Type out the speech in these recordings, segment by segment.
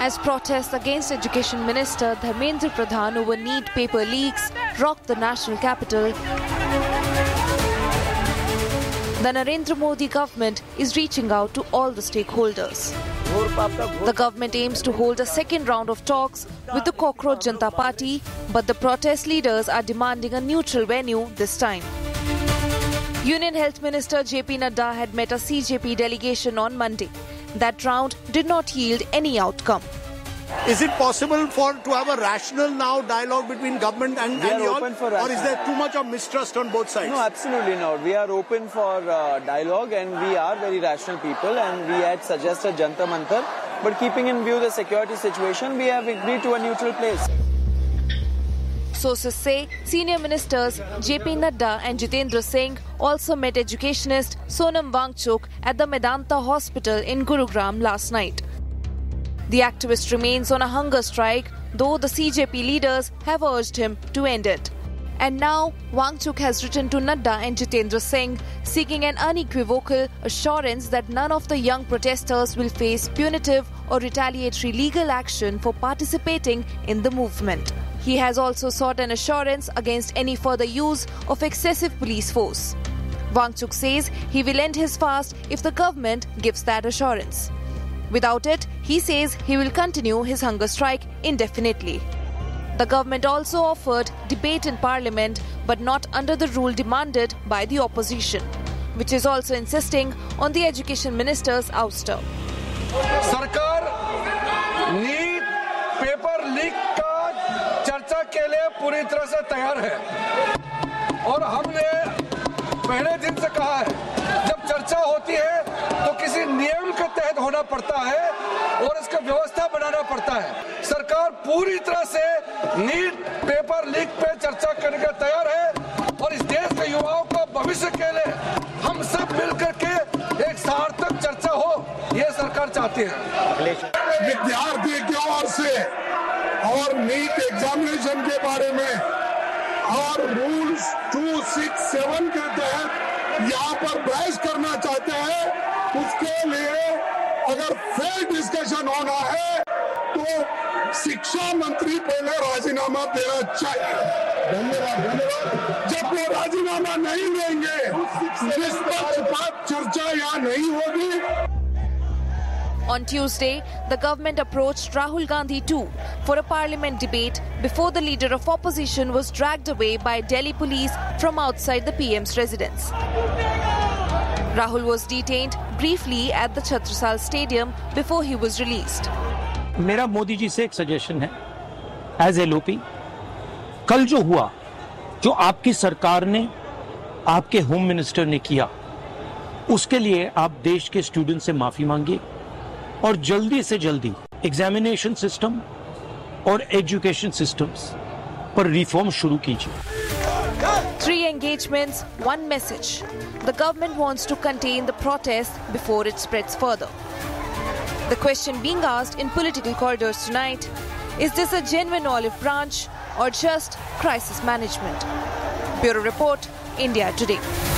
as protests against Education Minister Dharmendra Pradhan over NEET paper leaks rocked the national capital. The Narendra Modi government is reaching out to all the stakeholders. The government aims to hold a second round of talks with the Cockroach Janata Party, but the protest leaders are demanding a neutral venue this time. Union Health Minister JP Nadda had met a CJP delegation on Monday. That round did not yield any outcome. Is it possible to have a rational now dialogue between government and y'all, or is there too much of mistrust on both sides? No, absolutely not. We are open for dialogue, and we are very rational people, and we had suggested Jantar Mantar, but keeping in view the security situation, we have agreed to a neutral place. Sources say senior ministers JP Nadda and Jitendra Singh also met educationist Sonam Wangchuk at the Medanta Hospital in Gurugram last night. The activist remains on a hunger strike, though the CJP leaders have urged him to end it. And now, Wangchuk has written to Nadda and Jitendra Singh, seeking an unequivocal assurance that none of the young protesters will face punitive or retaliatory legal action for participating in the movement. He has also sought an assurance against any further use of excessive police force. Wangchuk says he will end his fast if the government gives that assurance. Without it, he says he will continue his hunger strike indefinitely. The government also offered debate in parliament, but not under the rule demanded by the opposition, which is also insisting on the education minister's ouster. सरकार NEET paper leak का चर्चा के लिए पूरी तरह से तैयार है और हमने पहले दिन से कहा है जब चर्चा होती है तो किसी नियम के तहत होना पड़ता है और इसका व्यवस्था बनाना पड़ता है। सरकार पूरी तरह से नीट पेपर लीक पे चर्चा करने के तैयार है और इस देश के युवाओं को भविष्य के लिए हम सब मिलकर के एक सार्थक चर्चा हो, ये सरकार चाहती है। विद्यार्थी की ओर से और नीट एग्जामिनेशन के बारे में और रूल्स 267 के तहत यहाँ पर बहस करना चाहते हैं, उसके लिए अगर फेयर डिस्कशन होना है तो शिक्षा मंत्री पहले राजीनामा देना चाहिए। धन्यवाद। जब वो राजीनामा नहीं देंगे निष्पक्ष चर्चा यहाँ नहीं होगी। On Tuesday, the government approached Rahul Gandhi too for a parliament debate before the leader of opposition was dragged away by Delhi police from outside the PM's residence. Rahul was detained briefly at the Chhatrasal Stadium before he was released. मेरा मोदी जी से एक suggestion है as LOP, कल जो हुआ, जो आपकी सरकार ने, आपके होम मिनिस्टर ने किया, उसके लिए आप देश के स्टूडेंट से माफी मांगिए और जल्दी से जल्दी एग्जामिनेशन सिस्टम और एजुकेशन सिस्टम्स पर रिफॉर्म शुरू कीजिए। 3 engagements, 1 message. The government wants to contain the protest before it spreads further. The question being asked in political corridors tonight, is this a genuine olive branch or just crisis management? Bureau Report, India Today.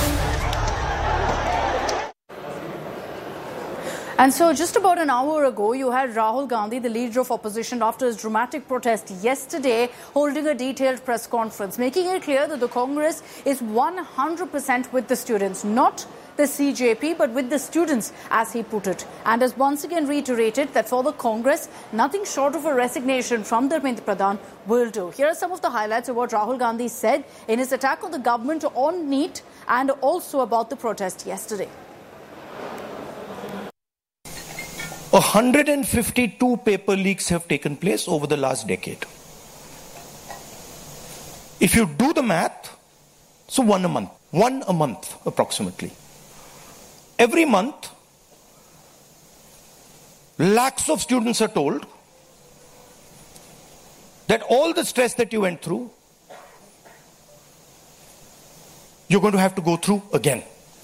And so just about an hour ago, you had Rahul Gandhi, the leader of opposition, after his dramatic protest yesterday, holding a detailed press conference, making it clear that the Congress is 100% with the students, not the CJP, but with the students, as he put it. And has once again reiterated that for the Congress, nothing short of a resignation from Dharmendra Pradhan will do. Here are some of the highlights of what Rahul Gandhi said in his attack on the government on NEET and also about the protest yesterday. 152 paper leaks have taken place over the last decade. If you do the math, so one a month approximately. Every month, lakhs of students are told that all the stress that you went through, you're going to have to go through again.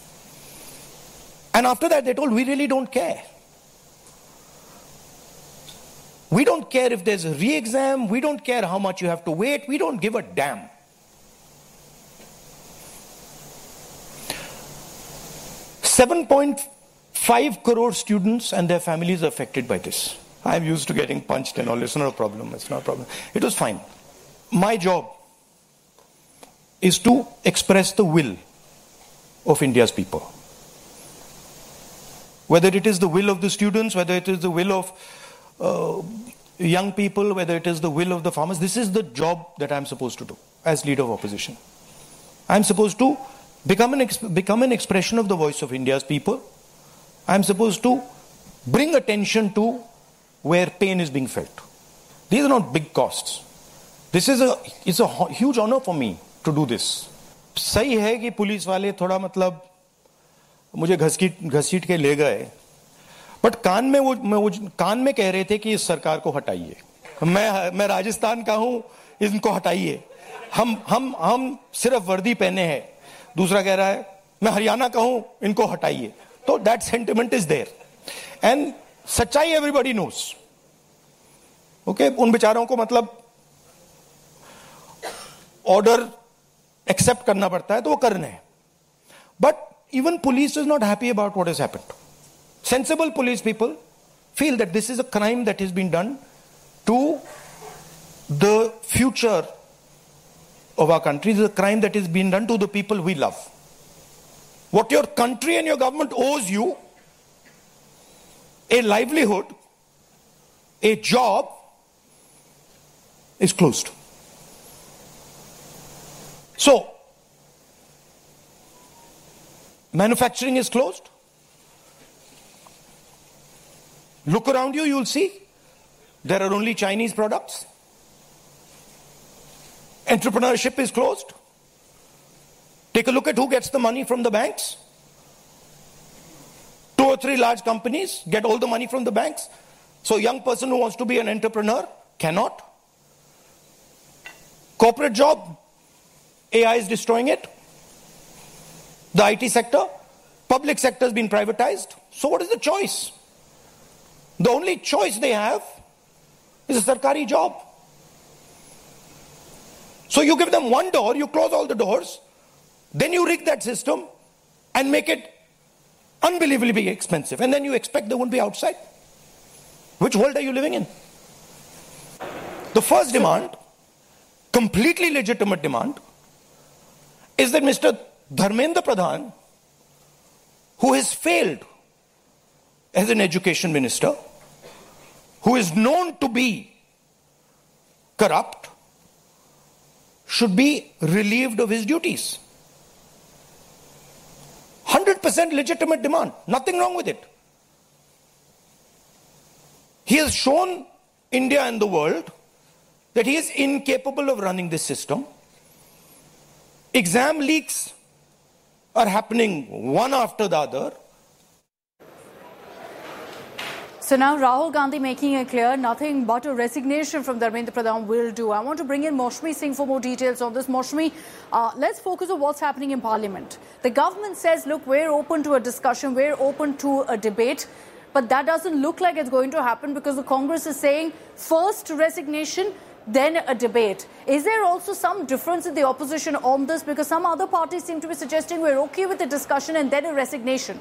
And after that, they told, we really don't care. We don't care if there's a re-exam. We don't care how much you have to wait. We don't give a damn. $7.5 crore students and their families are affected by this. I'm used to getting punched and all. It's not a problem. It's not a problem. It was fine. My job is to express the will of India's people. Whether it is the will of the students, whether it is the will of young people, whether it is the will of the farmers, this is the job that I'm supposed to do as leader of opposition. I'm supposed to become an expression of the voice of India's people. I'm supposed to bring attention to where pain is being felt. These are not big costs. It's a huge honor for me to do this. सही है कि police वाले थोड़ा मतलब मुझे घसीट के ले गए, बट कान में कह रहे थे कि इस सरकार को हटाइए. मैं राजस्थान का हूं, इनको हटाइए. हम सिर्फ वर्दी पहने हैं. दूसरा कह रहा है मैं हरियाणा का हूं, इनको हटाइए. तो that sentiment is there and सच्चाई एवरीबॉडी नोस. ओके, उन बेचारों को मतलब ऑर्डर एक्सेप्ट करना पड़ता है तो वो करने हैं. But even police is not happy about what has happened. Sensible police people feel that this is a crime that has been done to the future of our country. This is a crime that is being done to the people we love. What your country and your government owes you, a livelihood, a job, is closed. So, manufacturing is closed. Look around you, you'll see there are only Chinese products. Entrepreneurship is closed. Take a look at who gets the money from the banks. 2 or 3 large companies get all the money from the banks. So a young person who wants to be an entrepreneur cannot. Corporate job, AI is destroying it. The IT sector, public sector has been privatized. So what is the choice? The only choice they have is a sarkari job. So you give them one door, you close all the doors, then you rig that system and make it unbelievably expensive. And then you expect they won't be outside. Which world are you living in? The first demand, completely legitimate demand, is that Mr. Dharmendra Pradhan, who has failed as an education minister, who is known to be corrupt, should be relieved of his duties. 100% legitimate demand. Nothing wrong with it. He has shown India and the world that he is incapable of running this system. Exam leaks are happening one after the other. So now Rahul Gandhi making it clear nothing but a resignation from Dharmendra Pradhan will do. I want to bring in Maushami Singh for more details on this. Maushami, let's focus on what's happening in Parliament. The government says, look, we're open to a discussion, we're open to a debate. But that doesn't look like it's going to happen because the Congress is saying first resignation, then a debate. Is there also some difference in the opposition on this? Because some other parties seem to be suggesting we're okay with the discussion and then a resignation.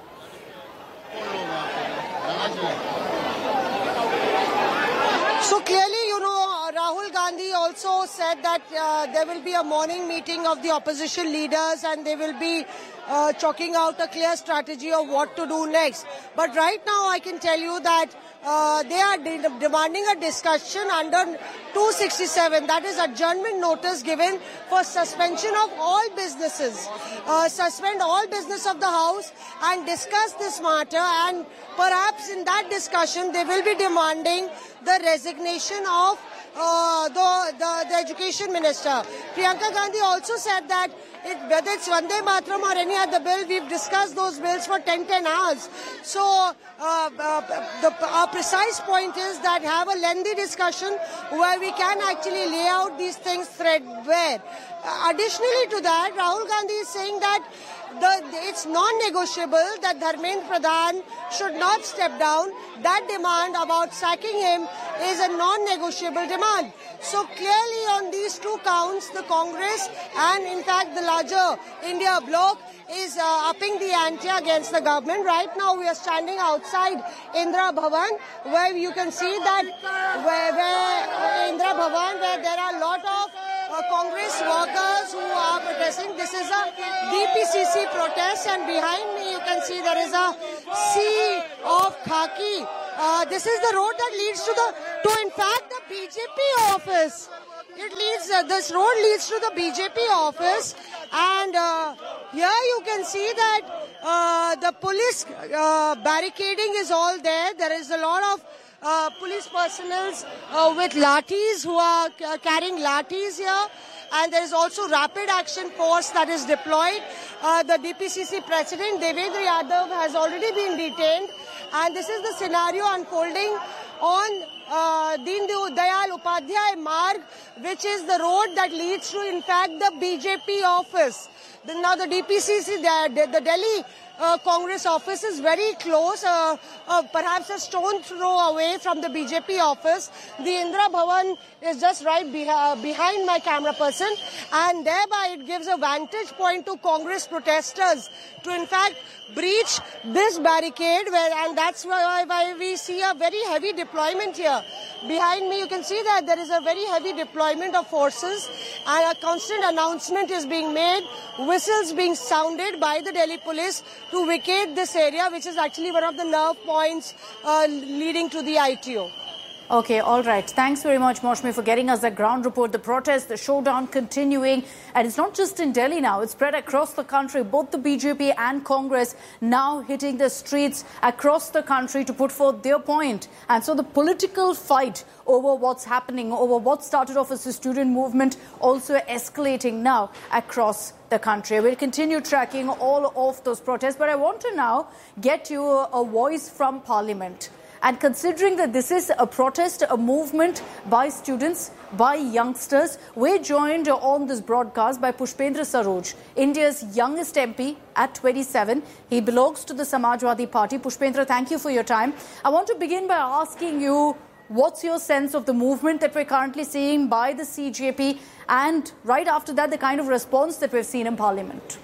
So clearly, Rahul Gandhi also said that there will be a morning meeting of the opposition leaders and they will be chalking out a clear strategy of what to do next. But right now I can tell you that they are demanding a discussion under 267, that is adjournment notice given for suspension of all businesses. Suspend all business of the House and discuss this matter, and perhaps in that discussion they will be demanding the resignation of the education minister. Priyanka Gandhi also said that whether it's Vande Mataram or any other bill, we've discussed those bills for 10 hours. So our precise point is that have a lengthy discussion where we can actually lay out these things threadbare. Additionally to that, Rahul Gandhi is saying that it's non-negotiable that Dharmendra Pradhan should not step down. That demand about sacking him is a non-negotiable demand. So clearly on these two counts, the Congress and in fact the larger India bloc is upping the ante against the government. Right now we are standing outside Indira Bhavan, where you can see that where Indira Bhavan, where there are a lot of Congress workers who are protesting. This is a DPCC protest, and behind me you can see there is a sea of khaki. This is the road that leads to in fact the BJP office. This road leads to the BJP office, and here you can see that the police barricading is all there. There is a lot of police personnel with lathis who are carrying lathis here, and there is also rapid action force that is deployed. The DPCC president Devendra Yadav has already been detained, and this is the scenario unfolding on Deen Dayal Upadhyay Marg, which is the road that leads to in fact the BJP office. Now the DPCC, the Delhi Congress office is very close, perhaps a stone throw away from the BJP office. The Indira Bhavan is just right behind my camera person, and thereby it gives a vantage point to Congress protesters to in fact breach this barricade, and that's why we see a very heavy deployment here. Behind me you can see that there is a very heavy deployment of forces, and a constant announcement is being made, whistles being sounded by the Delhi police to vacate this area, which is actually one of the nerve points leading to the ITO. Okay, all right. Thanks very much, Moushami, for getting us that ground report. The protest, the showdown continuing. And it's not just in Delhi now. It's spread across the country. Both the BJP and Congress now hitting the streets across the country to put forth their point. And so the political fight over what's happening, over what started off as a student movement, also escalating now across the country. We'll continue tracking all of those protests. But I want to now get you a voice from Parliament. And considering that this is a protest, a movement by students, by youngsters, we're joined on this broadcast by Pushpendra Saroj, India's youngest MP at 27. He belongs to the Samajwadi Party. Pushpendra, thank you for your time. I want to begin by asking you, what's your sense of the movement that we're currently seeing by the CJP, and right after that, the kind of response that we've seen in Parliament?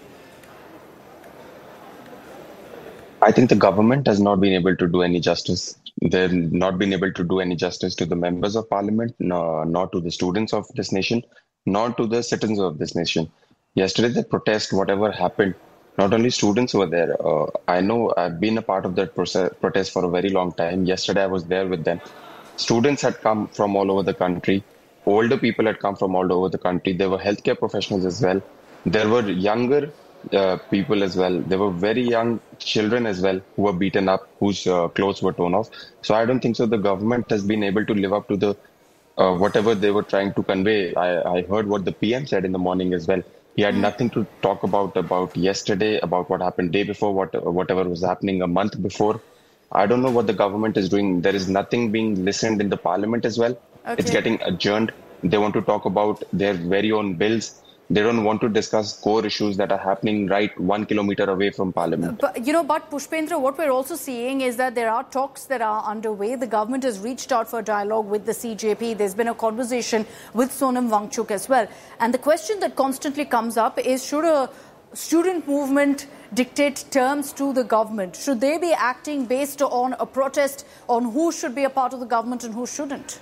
I think the government has not been able to do any justice. They've not been able to do any justice to the members of parliament, nor to the students of this nation, nor to the citizens of this nation. Yesterday, the protest, whatever happened, not only students were there. I know I've been a part of that protest for a very long time. Yesterday, I was there with them. Students had come from all over the country. Older people had come from all over the country. There were healthcare professionals as well. There were younger people as well. There were very young children as well who were beaten up, whose clothes were torn off. So I don't think so the government has been able to live up to the whatever they were trying to convey. I heard what the PM said in the morning as well. He had nothing to talk about yesterday, about what happened day before, whatever was happening a month before. I don't know what the government is doing. There is nothing being listened in the parliament as well. Okay. It's getting adjourned. They want to talk about their very own bills. They don't want to discuss core issues that are happening right 1 kilometer away from Parliament. But Pushpendra, what we're also seeing is that there are talks that are underway. The government has reached out for dialogue with the CJP. There's been a conversation with Sonam Wangchuk as well. And the question that constantly comes up is, should a student movement dictate terms to the government? Should they be acting based on a protest on who should be a part of the government and who shouldn't?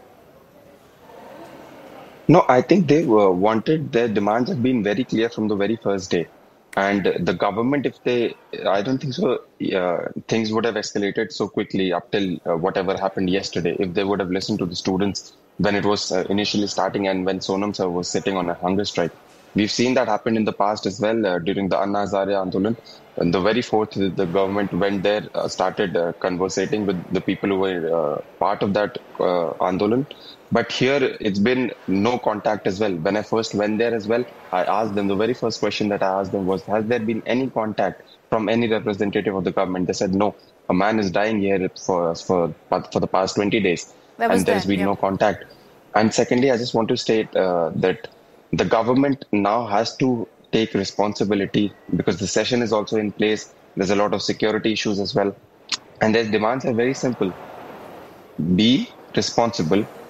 No, I think they wanted, their demands have been very clear from the very first day. And the government, I don't think so, things would have escalated so quickly up till whatever happened yesterday, if they would have listened to the students when it was initially starting and when Sonam sir was sitting on a hunger strike. We've seen that happen in the past as well during the Anna Hazare Andolan. And the very fourth, the government went there, started conversating with the people who were part of that Andolan. But here, it's been no contact as well. When I first went there as well, I asked them, the very first question that I asked them was, has there been any contact from any representative of the government? They said, no, a man is dying here for the past 20 days. And there's been no contact. And secondly, I just want to state that the government now has to take responsibility because the session is also in place. There's a lot of security issues as well. And their demands are very simple. Be responsible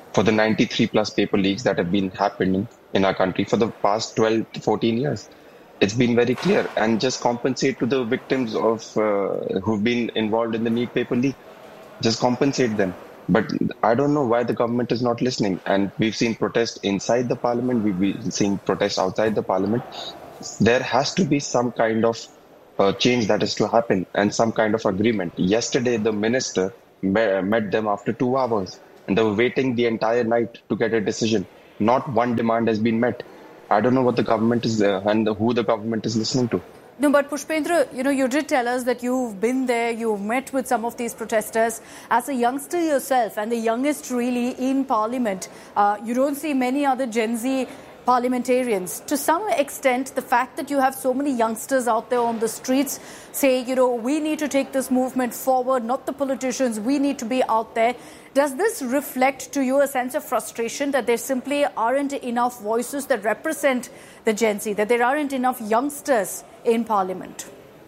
for the 93 plus paper leaks that have been happening in our country for the past 12 to 14 years. It's been very clear, and just compensate to the victims of who've been involved in the NEET paper leak. Just compensate them. But I don't know why the government is not listening. And we've seen protests inside the parliament. We've been seeing protests outside the parliament. There has to be some kind of change that is to happen and some kind of agreement. Yesterday, the minister met them after 2 hours, and they were waiting the entire night to get a decision. Not one demand has been met. I don't know what the government is and who the government is listening to. No, but Pushpendra, you did tell us that you've been there, you've met with some of these protesters. As a youngster yourself, and the youngest really in Parliament, you don't see many other Gen Z parliamentarians. To some extent, the fact that you have so many youngsters out there on the streets say, we need to take this movement forward, not the politicians, we need to be out there. Does this reflect to you a sense of frustration that there simply aren't enough voices that represent the Gen Z, that there aren't enough youngsters in Parliament?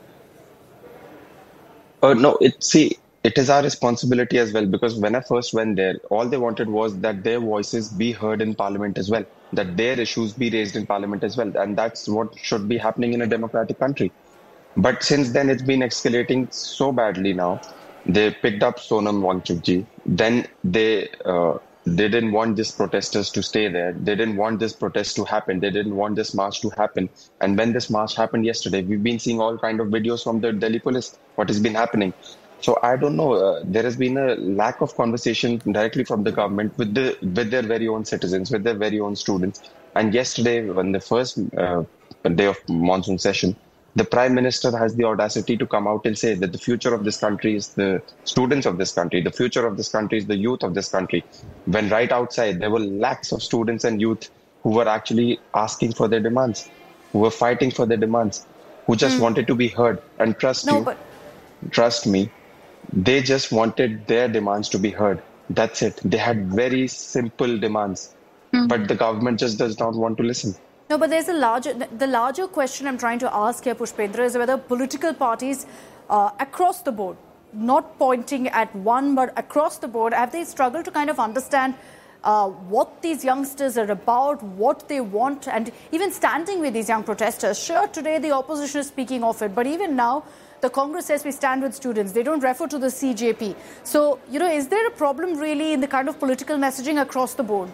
No, it is our responsibility as well, because when I first went there, all they wanted was that their voices be heard in Parliament as well, that their issues be raised in Parliament as well. And that's what should be happening in a democratic country. But since then, it's been escalating so badly now. They picked up Sonam Wangchuk ji. Then they didn't want these protesters to stay there. They didn't want this protest to happen. They didn't want this march to happen. And when this march happened yesterday, we've been seeing all kind of videos from the Delhi police, what has been happening. So I don't know. There has been a lack of conversation directly from the government with their very own citizens, with their very own students. And yesterday, when the first day of monsoon session, the Prime Minister has the audacity to come out and say that the future of this country is the students of this country. The future of this country is the youth of this country. When right outside, there were lakhs of students and youth who were actually asking for their demands, who were fighting for their demands, who just wanted to be heard. And trust me, they just wanted their demands to be heard. That's it. They had very simple demands, but the government just does not want to listen. No, but there's the larger question I'm trying to ask here, Pushpendra, is whether political parties across the board, not pointing at one, but across the board, have they struggled to kind of understand what these youngsters are about, what they want, and even standing with these young protesters? Sure, today the opposition is speaking of it, but even now, the Congress says we stand with students. They don't refer to the CJP. So, is there a problem really in the kind of political messaging across the board?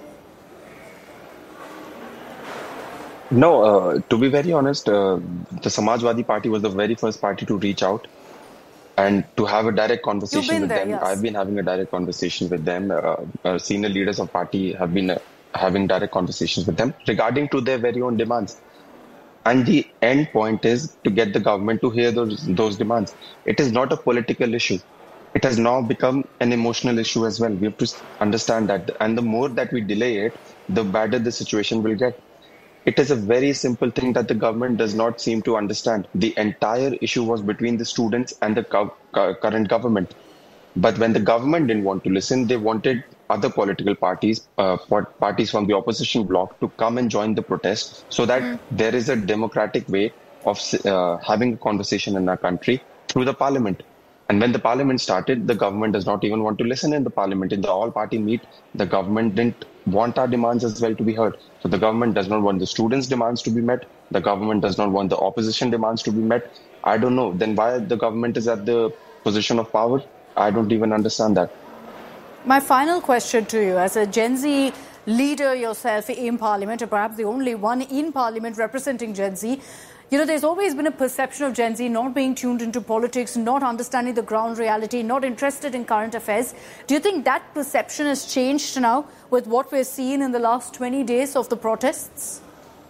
No, to be very honest, the Samajwadi Party was the very first party to reach out and to have a direct conversation with them. Yes. I've been having a direct conversation with them. Senior leaders of party have been having direct conversations with them regarding to their very own demands. And the end point is to get the government to hear those demands. It is not a political issue. It has now become an emotional issue as well. We have to understand that. And the more that we delay it, the badder the situation will get. It is a very simple thing that the government does not seem to understand. The entire issue was between the students and the current government. But when the government didn't want to listen, they wanted other political parties, parties from the opposition bloc to come and join the protest so that there is a democratic way of having a conversation in our country through the parliament. And when the parliament started, the government does not even want to listen in the parliament. In the all-party meet, the government didn't want our demands as well to be heard. So the government does not want the students' demands to be met. The government does not want the opposition demands to be met. I don't know. Then why the government is at the position of power? I don't even understand that. My final question to you, as a Gen Z leader yourself in Parliament, or perhaps the only one in Parliament representing Gen Z, there's always been a perception of Gen Z not being tuned into politics, not understanding the ground reality, not interested in current affairs. Do you think that perception has changed now with what we're seeing in the last 20 days of the protests?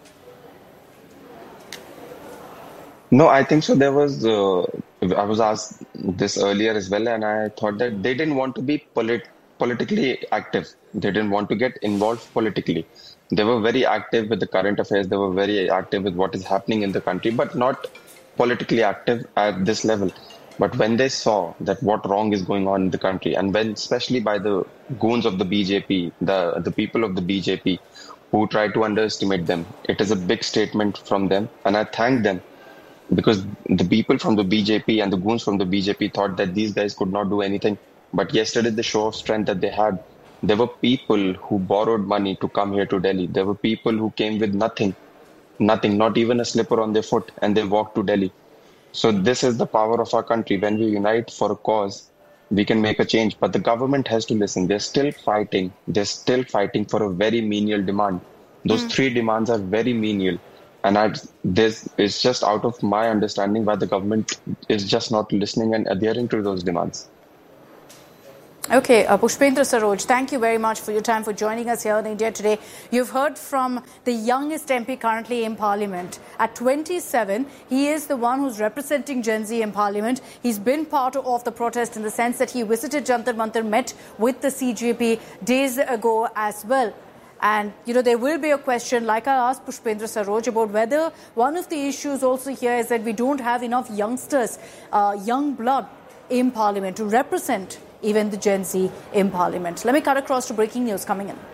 No, I think so. There was, I was asked this earlier as well, and I thought that they didn't want to be politically active. They didn't want to get involved politically. They were very active with the current affairs. They were very active with what is happening in the country, but not politically active at this level. But when they saw that what wrong is going on in the country, and when especially by the goons of the BJP, the people of the BJP who try to underestimate them, it is a big statement from them. And I thank them because the people from the BJP and the goons from the BJP thought that these guys could not do anything. But yesterday, the show of strength that they had There were people who borrowed money to come here to Delhi. There were people who came with nothing, not even a slipper on their foot, and they walked to Delhi. So this is the power of our country. When we unite for a cause, we can make a change. But the government has to listen. They're still fighting. They're still fighting for a very menial demand. Those three demands are very menial. And this is just out of my understanding why the government is just not listening and adhering to those demands. Okay, Pushpendra Saroj, thank you very much for your time, for joining us here on India Today. You've heard from the youngest MP currently in Parliament. At 27, he is the one who's representing Gen Z in Parliament. He's been part of the protest in the sense that he visited Jantar Mantar, met with the CJP days ago as well. And, there will be a question, like I asked Pushpendra Saroj, about whether one of the issues also here is that we don't have enough youngsters, young blood in Parliament to represent even the Gen Z in Parliament. Let me cut across to breaking news coming in.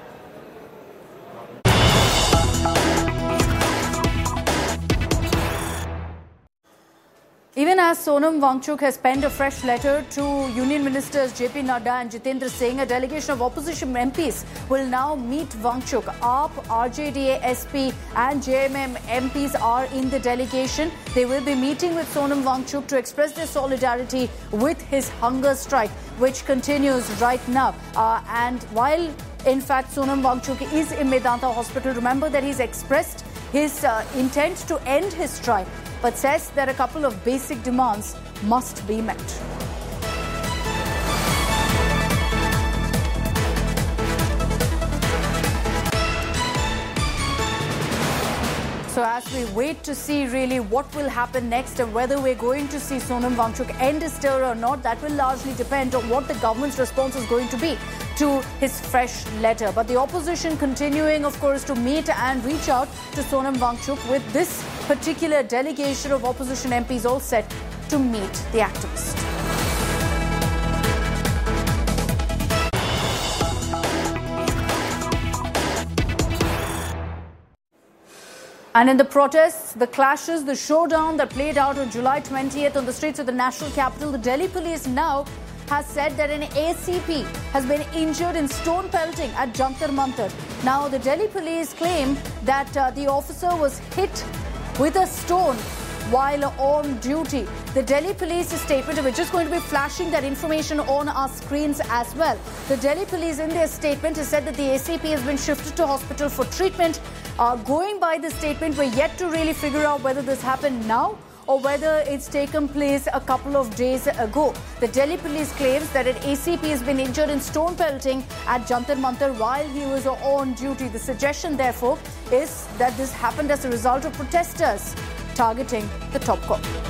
Even as Sonam Wangchuk has penned a fresh letter to Union Ministers JP Nadda and Jitendra Singh, a delegation of opposition MPs will now meet Wangchuk. AAP, RJDA, SP and JMM MPs are in the delegation. They will be meeting with Sonam Wangchuk to express their solidarity with his hunger strike, which continues right now. And while, in fact, Sonam Wangchuk is in Medanta Hospital, remember that he's expressed his intent to end his strike, but says that a couple of basic demands must be met. So as we wait to see really what will happen next and whether we're going to see Sonam Wangchuk end his terror or not, that will largely depend on what the government's response is going to be to his fresh letter. But the opposition continuing, of course, to meet and reach out to Sonam Wangchuk, with this particular delegation of opposition MPs all set to meet the activist. And in the protests, the clashes, the showdown that played out on July 20th on the streets of the national capital, the Delhi police now has said that an ACP has been injured in stone pelting at Jantar Mantar. Now, the Delhi police claim that the officer was hit with a stone while on duty. The Delhi police statement, we're just going to be flashing that information on our screens as well. The Delhi police in their statement has said that the ACP has been shifted to hospital for treatment. Going by the statement, we're yet to really figure out whether this happened now or whether it's taken place a couple of days ago. The Delhi police claims that an ACP has been injured in stone pelting at Jantar Mantar while he was on duty. The suggestion, therefore, is that this happened as a result of protesters targeting the top cop.